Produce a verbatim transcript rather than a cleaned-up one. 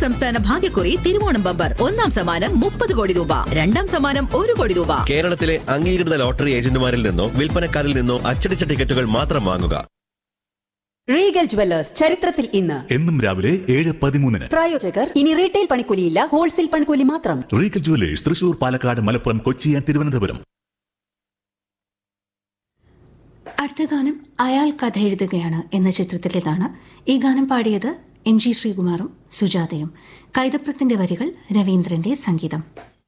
സംസ്ഥാന ഭാഗ്യക്കുറി തിരുവോണം ബമ്പർ. ഒന്നാം സമ്മാനം മുപ്പത് കോടി രൂപ, രണ്ടാം സമ്മാനം ഒരു കോടി രൂപ. കേരളത്തിലെ അംഗീകൃത ലോട്ടറി ഏജന്റുമാരിൽ നിന്നോ വിൽപ്പനക്കാരിൽ നിന്നോ അച്ചടിച്ച ടിക്കറ്റുകൾ മാത്രം വാങ്ങുക. റീഗൽ ജുവല്ലേഴ്സ് ചരിത്രത്തിൽ ഇന്ന്. എന്നും രാവിലെ ഏഴ് പതിമൂന്നിന്. പ്രായോജകർ ഇനി റീറ്റെയിൽ പണിക്കൂലിയില്ല, ഹോൾസെയിൽ പണിക്കൂലി മാത്രം. Regal jewellers Thrissur, Palakkad, Malappuram, Kochi and Thiruvananthapuram. അടുത്ത ഗാനം അയാൾ കഥ എഴുതുകയാണ് എന്ന ചിത്രത്തിലേതാണ്. ഈ ഗാനം പാടിയത് എം ജി ശ്രീകുമാറും സുജാതയും. കൈതപ്രത്തിന്റെ വരികൾ, രവീന്ദ്രന്റെ സംഗീതം.